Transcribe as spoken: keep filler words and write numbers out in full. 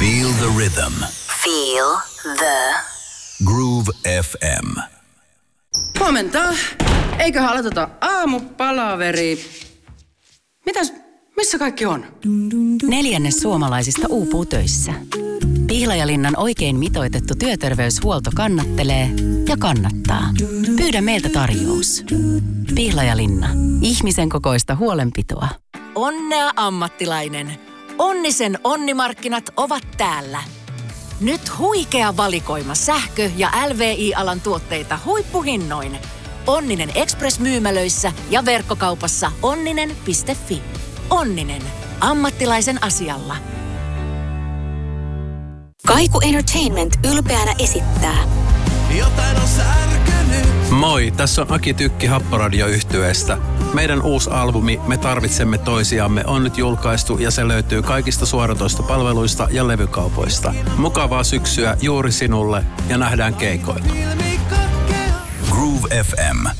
Feel the rhythm. Feel the Groove F M. Huomenta. Eiköhän aloiteta aamupalaveri. Mitäs, missä kaikki on? Neljännes suomalaisista uupuu töissä. Pihlajalinnan oikein mitoitettu työterveyshuolto kannattelee ja kannattaa. Pyydä meiltä tarjous. Pihlajalinna. Ihmisen kokoista huolenpitoa. Onnea ammattilainen. Onnisen onnimarkkinat ovat täällä. Nyt huikea valikoima sähkö- ja L V I-alan tuotteita huippuhinnoin. Onninen Express-myymälöissä ja verkkokaupassa onninen piste fi. Onninen. Ammattilaisen asialla. Kaiku Entertainment ylpeänä esittää. Jotain on särkynyt. Moi, tässä on Aki Tykki Happoradio-yhtyeestä. Meidän uusi albumi Me tarvitsemme toisiamme on nyt julkaistu ja se löytyy kaikista suoratoistopalveluista ja levykaupoista. Mukavaa syksyä juuri sinulle ja nähdään keikoilla. Groove F M.